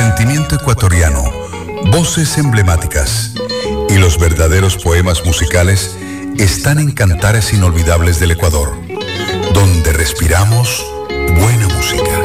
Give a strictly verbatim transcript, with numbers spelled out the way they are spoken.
sentimiento ecuatoriano, voces emblemáticas y los verdaderos poemas musicales están en Cantares Inolvidables del Ecuador, donde respiramos buena música.